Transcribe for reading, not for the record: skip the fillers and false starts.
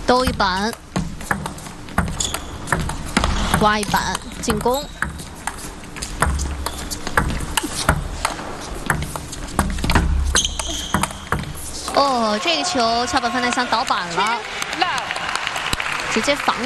兜一板，刮一板，进攻。哦，这个球桥本范奈香倒板了，直接防。